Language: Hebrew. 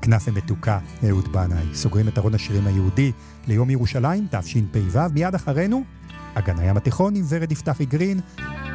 כנף מתוקה, אהוד בנאי. סוגרים את ארון השירים היהודי ליום ירושלים, תשפ"ו. מיד אחרינו, אגן הים התיכון עם ורד יפתחי גרין,